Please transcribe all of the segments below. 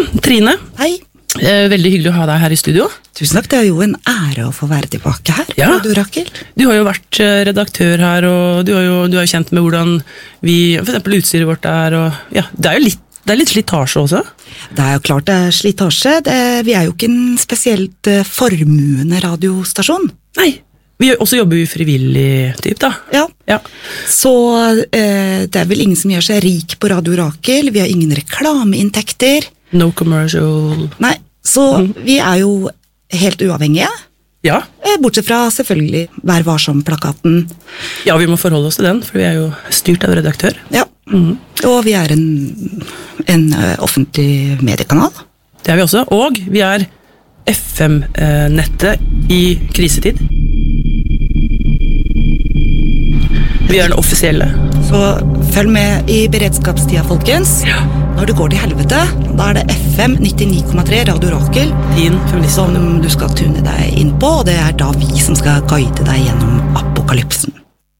Trine. Hei. Veldig hyggelig å ha deg her i studio. Tusen takk, det jo en ære å få være tilbake her. Ja. Du, Rakel. Du har jo vært redaktør her, og du er jo kjent med hvordan for eksempel utstyret vårt er, og ja, det er litt slitasje også. Det er jo klart det er slitasje. Vi er jo ikke en spesielt formuende radiostasjon. Nei, vi også jobber jo frivillig typ da. Ja. Så det er vel ingen som gjør seg rik på Radio Rakel. Vi har ingen reklameinntekter. No commercial. Nei, så vi er jo helt uavhengige. Ja. Bortsett fra selvfølgelig Vær varsom-plakaten. Ja, vi må forholde oss til den, for vi er jo styrt av redaktør. Ja, og vi er en offentlig mediekanal. Det er vi også, og vi er FM-nettet i krisetid. Vi er den offisielle. Så følg med i beredskapstida, folkens. Ja. Når det går til helvete, da er det FM 99,3 Radio Rakel Din feminist som du skal tune deg inn på, og det er da vi som skal guide deg gjennom apokalypsen.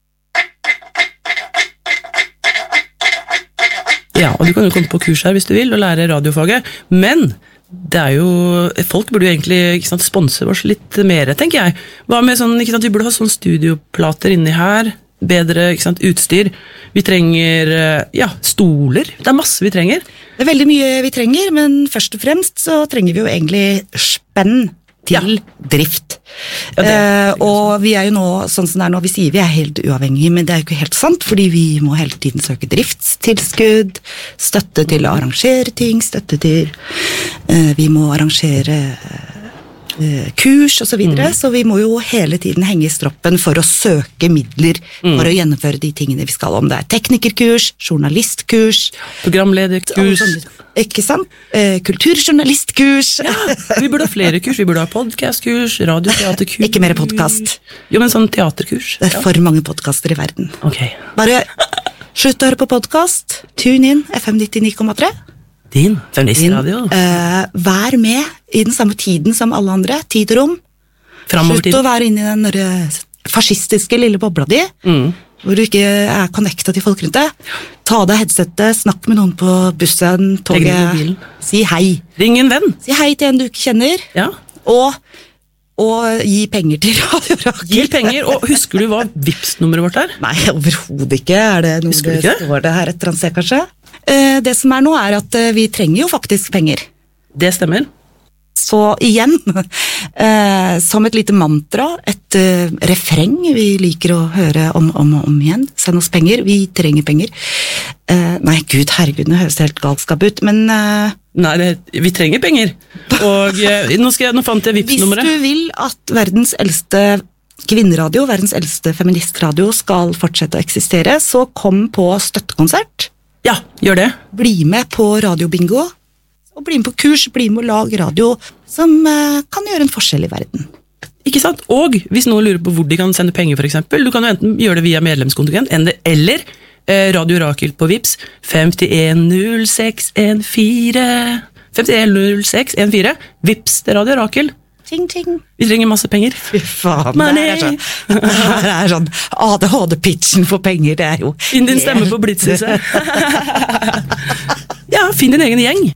Ja, og du kan jo komme på kurs her hvis du vil, og lære radiofaget, men det er jo, folk burde jo egentlig ikke sant, sponse oss litt mer, tenker jeg. Hva med sånn, ikke sant, vi burde ha sånn studioplater inni her, bedre ikke sant, utstyr. Vi trenger stoler. Det er masse vi trenger. Det er veldig mye vi trenger, men først og fremst så trenger vi jo egentlig spenn til drift. Og vi er jo nå, sånn som det er nå, vi sier vi er helt uavhengige, men det er jo ikke helt sant, fordi vi må hele tiden søke driftstilskudd, støtte til å arrangere ting, støtte til vi må arrangere kurs og så videre, så vi må jo hele tiden henge i stroppen for å søke midler for å gjennomføre de tingene vi skal, om det er teknikerkurs, journalistkurs, programlederkurs, ikke sant? Kulturjournalistkurs. Ja, vi burde ha flere kurs, vi burde ha podcastkurs, radioteaterkurs. Ikke mer podcast. Jo, men sånn teaterkurs. Det er for mange podcaster i verden. Ok. Bare slutt å høre på podcast, tune inn FM 99,3. Din feministradio. Vær med i den samme tiden som alle andre, tid og rom. Slutt å være inne i den fascistiske lille bobla di, hvor du ikke er connectet til folk rundt deg. Ta av deg headsetet, snakk med noen på bussen, toget, si hei. Ring en venn. Si hei til en du ikke kjenner, og gi penger til Radio Rakel. Gi penger, og husker du hva Vipps-nummeret vårt er? Nei, overhodet ikke. Er det noe det står det her et eller annet sted, kanskje? Det som er nå er at vi trenger jo faktisk penger. Det stemmer. Så igjen, som et lite mantra, et refreng vi liker å høre om igjen. Send oss penger, vi trenger penger. Nei, Gud, herregud, nå høres det helt galskap ut, men... Nei, vi trenger penger. Og nå fant jeg Vipps-nummeret. Hvis du vil at verdens eldste kvinneradio, verdens eldste feministradio skal fortsette å eksistere, så kom på støttekonsert. Ja, gjør det. Bli med på radiobingo, og bli med på kurs, bli med å lage radio som kan gjøre en forskjell i verden. Ikke sant? Og hvis noen lurer på hvor de kan sende penger for eksempel, du kan jo enten gjøre det via medlemskontingent, eller Radio Rakel på Vipps 510614 510614 Vipps til Radio Rakel. Ting, ting. Vi trenger masse penger. Fy faen, det er sånn ADHD-pitchen for penger, det er jo... Finn din stemme på Blitzhuset. Ja, finn din egen gjeng.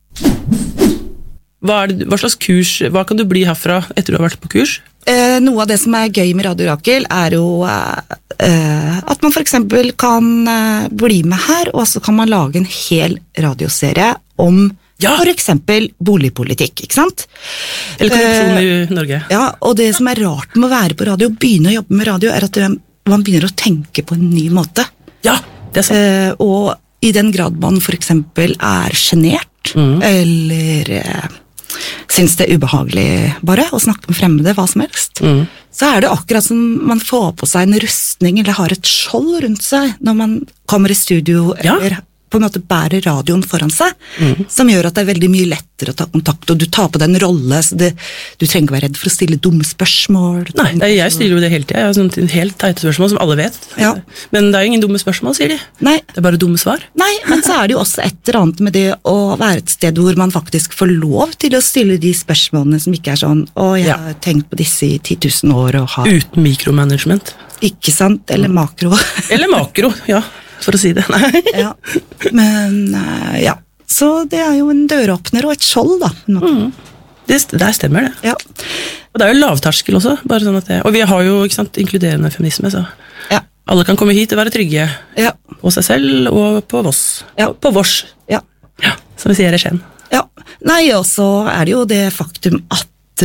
Hva slags kurs, hva kan du bli herfra etter du har vært på kurs? Noe av det som er gøy med Radio Rakel er jo at man for eksempel kan bli med her, og så kan man lage en hel radioserie om for eksempel boligpolitikk, ikke sant? Eller korrupsjon i Norge. Ja, og det som er rart med å være på radio, begynne å jobbe med radio, er at man begynner å tenke på en ny måte. Ja, det er sant. Og i den grad man for eksempel er genert, eller synes det er ubehagelig bare å snakke med fremmede, hva som helst, så er det akkurat som man får på seg en rustning, eller har et skjold rundt seg, når man kommer i studio, eller på en måte bærer radioen foran seg, som gjør at det er veldig mye lettere å ta kontakt, og du tar på deg en rolle, så du trenger ikke være redd for å stille dumme spørsmål. Nei, jeg stiller jo det hele tiden. Jeg har sånn helt teite spørsmål som alle vet. Ja. Men det er jo ingen dumme spørsmål, sier de. Nei. Det er bare dumme svar. Nei, men så er det jo også et eller annet med det å være et sted hvor man faktisk får lov til å stille de spørsmålene som ikke er sånn, jeg har tenkt på disse i 10 000 år og har... Uten mikromanagement. Ikke sant? Eller makro. Eller makro, ja. For å si det. Ja. Men, Så det jo en døråpner og et skjold, da. på en måte. Der stemmer det. Ja. Og det jo lavterskel også. Bare sånn at og vi har jo ikke sant, inkluderende feminisme, så Ja. alle kan komme hit og være trygge Ja. på seg selv og på Voss. Ja. På Vårs, Ja. som vi sier i Skien. Ja. Nei, og så det jo det faktum at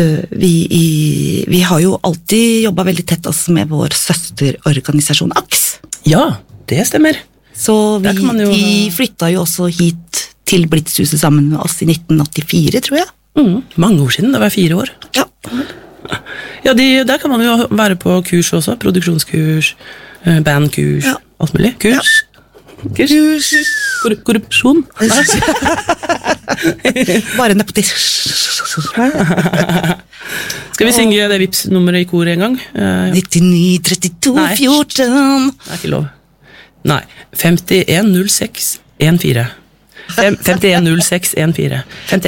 vi har jo alltid jobbet veldig tett også med vår søsterorganisasjon AKS. Ja, det stemmer. Så Der kan man jo de flyttet jo også hit til Blitzhuset sammen med oss i 1984, tror jeg. Mange år siden, det var 4 år. Ja. Ja, der kan man jo være på kurs også. Produksjonskurs, bandkurs, Ja. alt mulig. Kurs. Korrupsjon. Bare nepotisme. Skal vi synge det Vipps-nummeret i koret en gang? 99, 32, Nei. 14. Det ikke lov. Nei. 510614. 510614.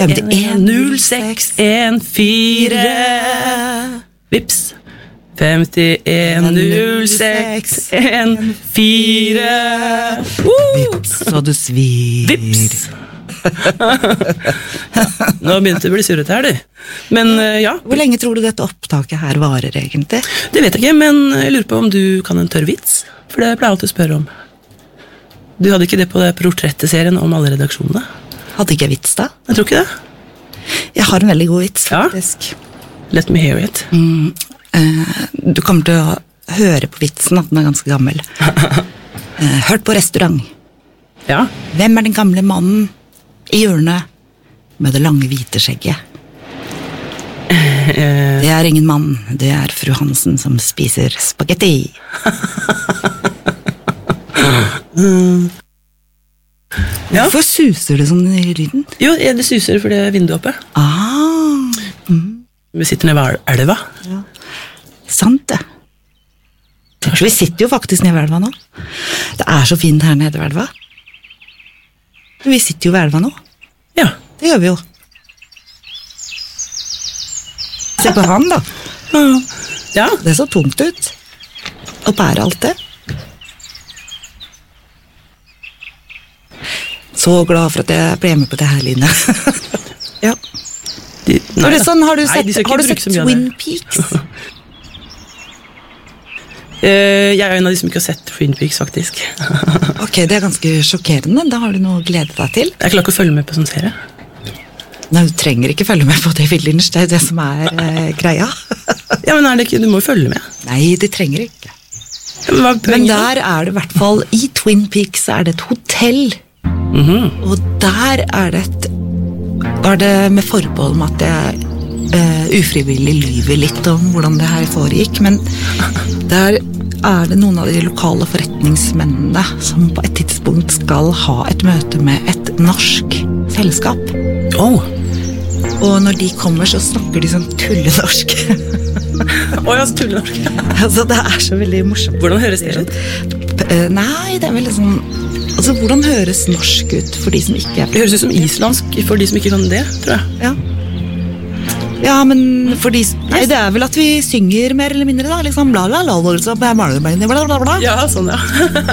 510614. Vips. 510614. Så du svir. Vips. Nå begynte det å bli surrete her, du. Men ja, Hvor lenge tror du dette opptaket her varer, egentlig? det vet jeg ikke, men jeg lurer på om du kan en tørr vits? For det pleier jeg alltid å spørre om. Du hadde ikke det på det portretteserien om alle redaksjonene? Hadde ikke jeg vits da? Jeg tror ikke det. Jeg har en veldig god vits, Ja. faktisk. Let me hear it. Du kommer til å høre på vitsen at den ganske gammel. Hørt på restaurant. Ja. Hvem den gamle mannen i hjørnet med det lange hvite skjegget? Det ingen mann, det fru Hansen som spiser spagetti. Ja. Hvorfor suser det sånn i lyden? Jo, det suser for det vinduet oppe. Vi sitter nede ved elva. Sant det. Vi sitter jo faktisk nede ved elva nå. Det så fint her nede ved elva. Vi sitter jo ved elva nå. Ja. Det gjør vi jo. Se på han da. Ja. Det så tungt ut. Å bære alt det. Så glad for at jeg ble med på det her, Line. Ja. Nei, det sånn, har du Nei, sett, de skal ikke har du bruke sett så mye av Twin det. Peaks? Jeg en av de som ikke har sett Twin Peaks, faktisk. Ok, det ganske sjokkerende. Da har du noe å glede deg til. Jeg klarer ikke å følge med på sånn serie. Nei, du trenger ikke følge med på David Lynch, det det som greia. Ja, men det ikke, du må jo følge med. Nei, det trenger ikke. Ja, men hva er Men poenget da? der det i hvert fall, i Twin Peaks det et hotell. Og der det med forbehold om at jeg ufrivillig lyver litt om hvordan det her foregikk, men der det noen av de lokale forretningsmennene som på et tidspunkt skal ha et møte med et norsk selskap. Åh, Og når de kommer, så snakker de sånn tullenorsk. ja, så tullenorsk. Altså, det så veldig morsomt. Hvordan høres det ut? Nei, det veldig sånn. Altså, hvordan høres norsk ut for de som ikke Det høres ut som islandsk for de som ikke kan det, tror jeg. Ja. Ja, men for de Nei, det vel at vi synger mer eller mindre, da. Liksom bla bla bla bla bla bla bla. Ja, sånn, ja.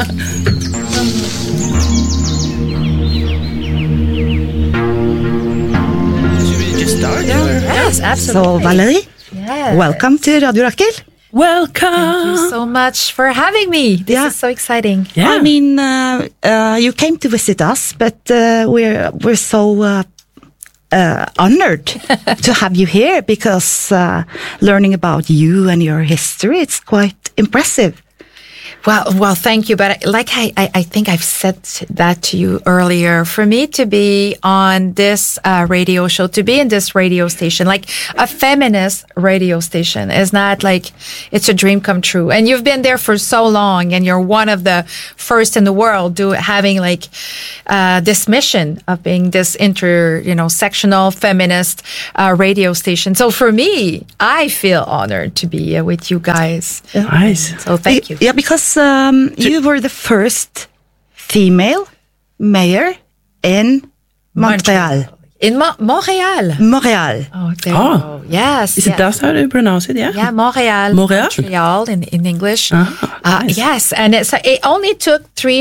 Yes, Så absolutely. Valerie, Yes. welcome to Radio Rakel. Welcome! Thank you so much for having me. This Yeah. is so exciting. Yeah. I mean, you came to visit us, but we're so honored to have you here because learning about you and your history, it's quite impressive. Well, thank you. But like I think I've said that to you earlier. For me to be on this radio show, to be in this radio station, like a feminist radio station, is not like it's a dream come true. And you've been there for so long, and you're one of the first in the world having like this mission of being this sectional feminist radio station. So for me, I feel honored to be with you guys. Nice. So thank you. Yeah, because you were the first female mayor in Montreal. In Montreal. Montreal. Oh, there you go. Yes. Is it that's how you pronounce it? Yeah. Yeah, Montreal. Montreal? in English. Nice. Yes, and it only took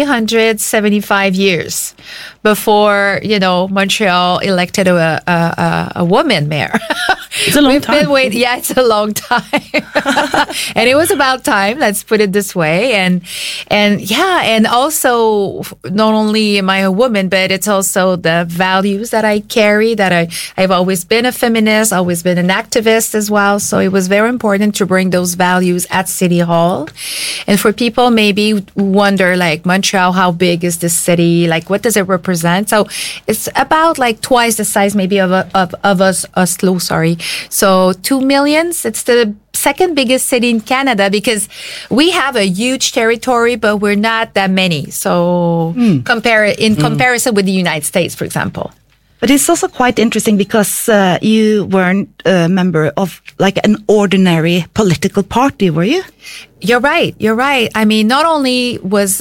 375 years before, Montreal elected a woman mayor. It's a long time. Been waiting. Yeah, it's a long time. And it was about time, let's put it this way. And also, not only am I a woman, but it's also the values that I carry, that I've always been a feminist, always been an activist as well. So it was very important to bring those values at City Hall. And for people maybe wonder, like, Montreal, how big is this city? Like, what does it represent? So it's about like twice the size maybe of Oslo, sorry. So 2 million. It's the second biggest city in Canada because we have a huge territory, but we're not that many. So comparison with the United States, for example. But it's also quite interesting because you weren't a member of like an ordinary political party, were you? You're right. I mean, not only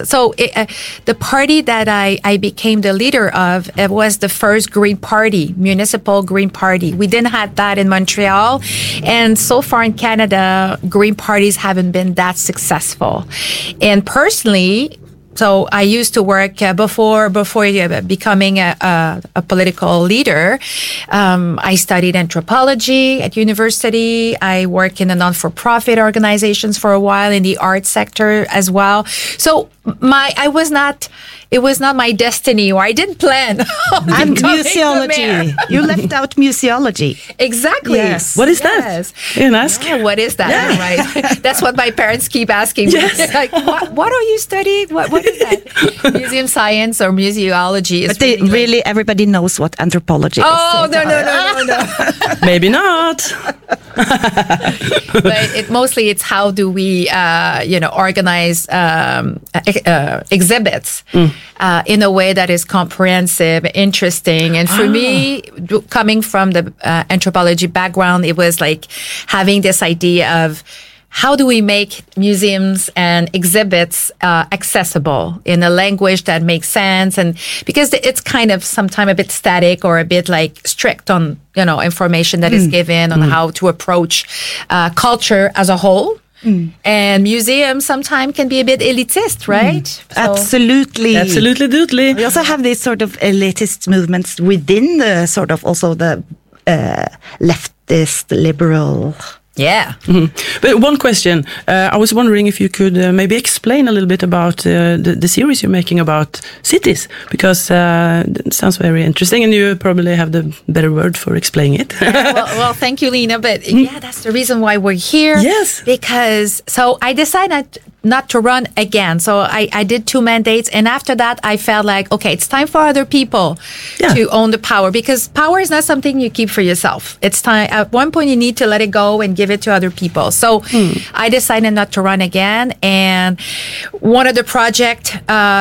the party that I became the leader of, it was the first Green Party, Municipal Green Party. We didn't have that in Montreal. And so far in Canada, Green parties haven't been that successful. And personally, so I used to work before becoming a political leader. I studied anthropology at university. I worked in a non-for-profit organizations for a while in the art sector as well. So it was not my destiny, or I didn't plan. And museology. You left out museology. Exactly. Yes. What is that? You can ask. Yeah, what is that? Yeah. Right. That's what my parents keep asking me. Yes. Like, what are you studying? What is that? Museum science or museology? But really, everybody knows what anthropology is. Oh, no. Maybe not. But mostly it's how do we, organize exhibits in a way that is comprehensive, interesting. And for me, coming from the anthropology background, it was like having this idea of how do we make museums and exhibits accessible in a language that makes sense? And because it's kind of sometimes a bit static or a bit like strict on, information that is given on how to approach culture as a whole. And museums sometimes can be a bit elitist, right? So, Absolutely. Absolutely. We also have these sort of elitist movements within the sort of also the leftist liberal. yeah. But one question, I was wondering if you could maybe explain a little bit about the series you're making about cities, because it sounds very interesting, and you probably have the better word for explaining it. well, thank you, Lena. But yeah, that's the reason why we're here. Yes. Because, so I decided not to run again. So I did 2 mandates, and after that I felt like, okay, it's time for other people to own the power, because power is not something you keep for yourself. It's time, at one point you need to let it go and give it to other people. So I decided not to run again, and one of the project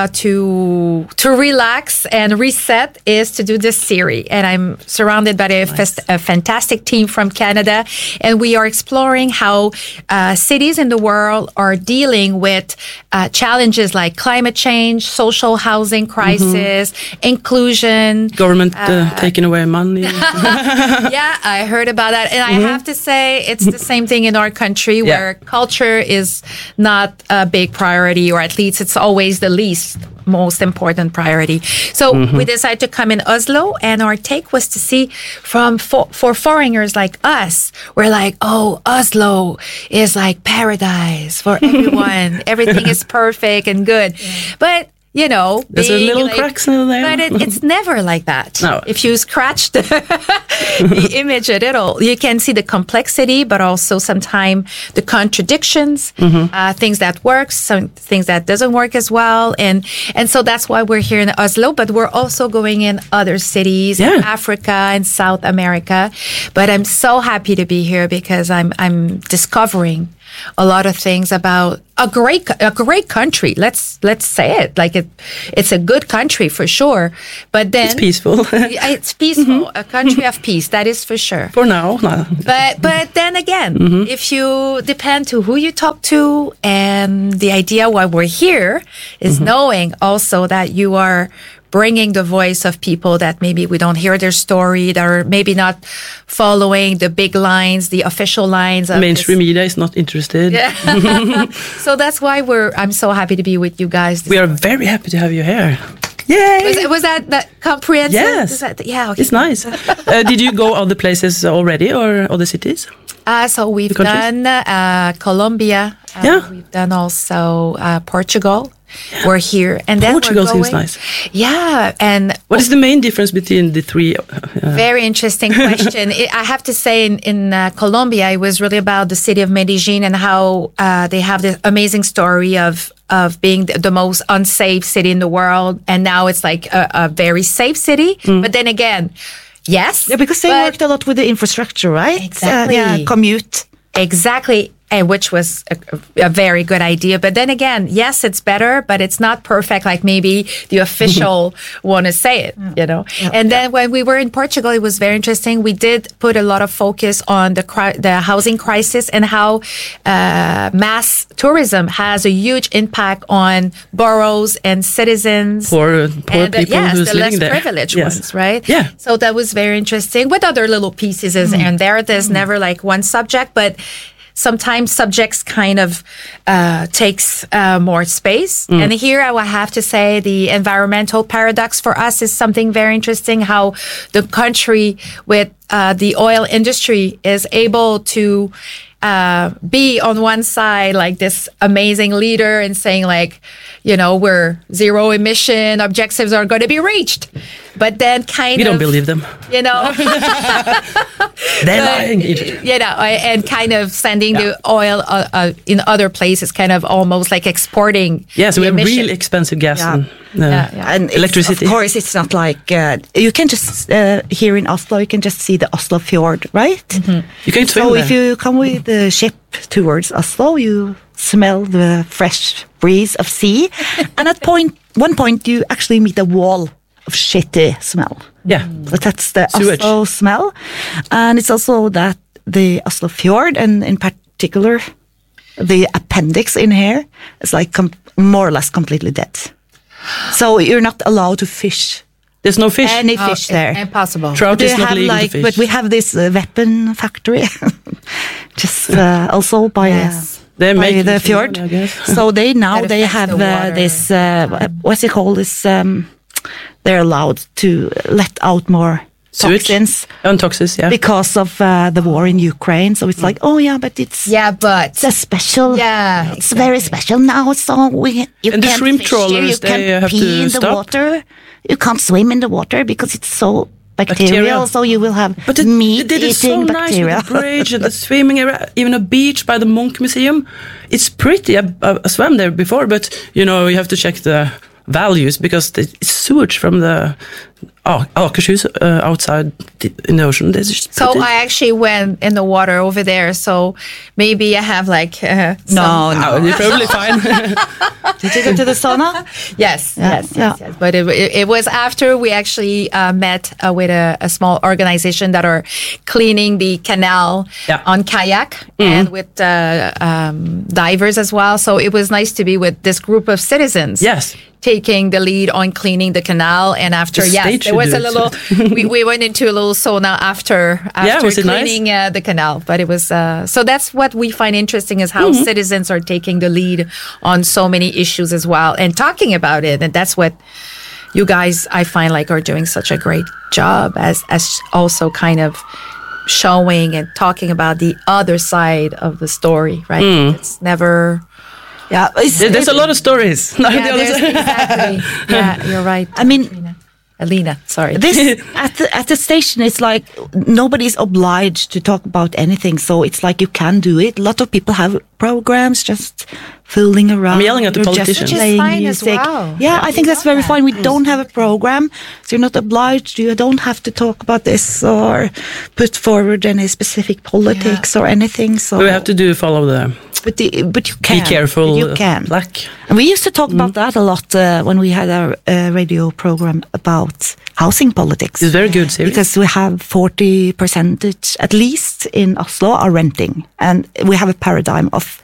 to relax and reset is to do this series. And I'm surrounded by a fantastic team from Canada, and we are exploring how cities in the world are dealing with challenges like climate change, social housing crisis, inclusion. Government taking away money. Yeah, I heard about that. And I have to say, it's the same thing in our country where culture is not a big priority, or at least it's always the least most important priority. So we decided to come in Oslo, and our take was to see for foreigners like us, we're like, oh, Oslo is like paradise for everyone. Everything is perfect and good. But there's a little cracks in there. But it's never like that. No. If you scratch the image a little, you can see the complexity, but also sometimes the contradictions, things that work, some things that doesn't work as well. And so that's why we're here in Oslo, but we're also going in other cities in Africa and South America. But I'm so happy to be here because I'm discovering a lot of things about a great country. Let's say it like it's a good country for sure. But then it's peaceful. It's peaceful. A country of peace, that is for sure. For now, no. But then again, if you depend to who you talk to, and the idea why we're here is knowing also that you are bringing the voice of people that maybe we don't hear their story, that are maybe not following the big lines, the official lines. Of Mainstream media is not interested. Yeah. So that's why I'm so happy to be with you guys. We are very happy to have you here. Yay! Was that comprehensive? Yes. Yeah, okay. It's nice. Did you go other places already or other cities? So we've The countries? done Colombia. Yeah. We've done also Portugal. We're here. And then Portugal we're going, seems nice. Yeah. And What is the main difference between the three? very interesting question. I have to say in Colombia, it was really about the city of Medellin and how they have this amazing story of being the most unsafe city in the world. And now it's like a very safe city. But then again, yes. Yeah, because they worked a lot with the infrastructure, right? Exactly. Commute. Exactly. And which was a very good idea. But then again, yes, it's better, but it's not perfect like maybe the official want to say it, you know. And then when we were in Portugal, it was very interesting. We did put a lot of focus on the housing crisis and how mass tourism has a huge impact on boroughs and citizens. Poor And, people yes, who's the living less there. privileged Yes. ones, right? Yeah. So that was very interesting with other little pieces and there's never like one subject, but sometimes subjects kind of takes more space. And here I will have to say the environmental paradox for us is something very interesting, how the country with the oil industry is able to be on one side like this amazing leader and saying like, you know, we're zero emission objectives are going to be reached. But then We don't believe them. you know, They're lying. you know, and kind of sending the oil in other places, kind of almost like exporting. Yeah, so we the have emission. real expensive gas Yeah. and And electricity. Of course, it's not like you can just here in Oslo. You can just see the Oslo fjord, right? You can swim So there. if you come with the ship towards Oslo, you smell the fresh breeze of sea, and at one point you actually meet a wall of shitty smell. Yeah. But that's the Sewage. Oslo smell, and it's also that the Oslo fjord, and in particular the appendix in here is like more or less completely dead. So you're not allowed to fish There's no fish. any fish there. Impossible. Trout They is not have legal like, to fish. but we have this weapon factory, just also by They make by the it, fjord. I guess. So they That they affects have the water. this what's it called? This they're allowed to let out more Sewage? toxins And toxins, yeah. because of the war in Ukraine. So it's like, oh yeah, but it's But it's a special. Yeah, it's very special now. So you And the can't shrimp fish here, trawlers, you they can't have pee to in the stop? water. You can't swim in the water because it's so bacterial. Bacterial. So you will have But they meat did it so eating nice bacteria. with the bridge and the swimming area, even a beach by the Munch Museum. It's pretty. I swam there before, but you know you have to check the values because it's sewage from the Akershus outside in the ocean. There's just so pretty- I actually went in the water over there. So maybe I have like No, Oh, you're probably fine. Did you go to the sauna? Yes, Yeah, yes, yeah. yes, yes. But it was after we actually met with a small organization that are cleaning the canal Yeah. on kayak and with divers as well. So it was nice to be with this group of citizens. Yes. Taking the lead on cleaning the canal, and after The yes, state there was should a do little. we went into a little sauna after was it nice? cleaning the canal, but it was so that's what we find interesting is how citizens are taking the lead on so many issues as well and talking about it, and that's what you guys I find like are doing such a great job as also kind of showing and talking about the other side of the story, right? It's never. Yeah, There's a lot of stories. No, the Yeah, other there's, side. exactly. Yeah, you're right. I mean, Alina, sorry. this at the station, it's like nobody's obliged to talk about anything. So it's like you can do it. A lot of people have programs just fooling around. I'm yelling at the or just politicians. Which is playing fine as music. well. Yeah, I think that's very fine. We don't have a program, so you're not obliged. You don't have to talk about this or put forward any specific politics or anything. So We have to follow the but you can be careful. You can. Plaque. And we used to talk about that a lot when we had our radio program about housing politics. It's very good series. Because we have 40% at least in Oslo are renting, and we have a paradigm of